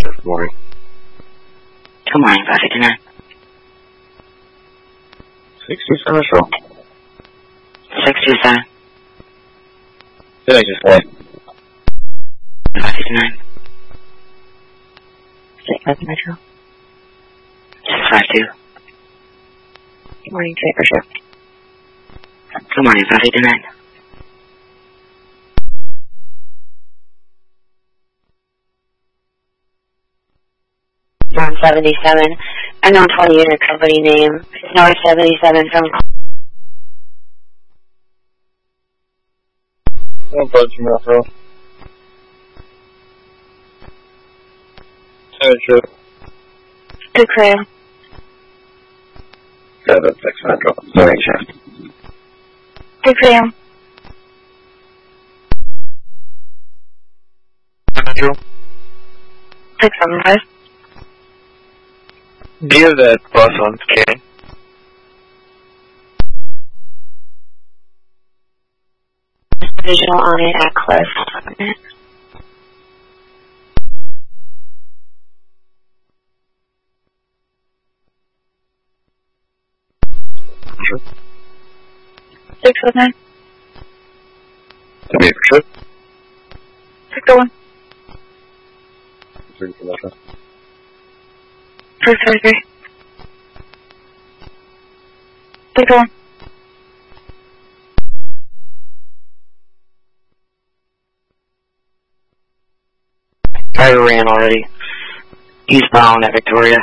Good morning. Good morning, 559. 627 Central. 627. Did I just say? 559. 657 Metro. 652. Good morning, Trader Shift. Good morning, 559. 177. Unknown 20 unit company name. North 77 from. No budge, Metro. Central. Good crew. 76 Metro. Morning shift. Good crew. Metro. 675. Do you have that bus on scan? Visual on it at close. Sure. 619. To be for sure. 601. 3 for Metro. 633. 601. I ran already. Eastbound at Victoria.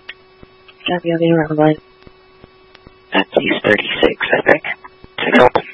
WB Rumble. That's East 36, I think. 601.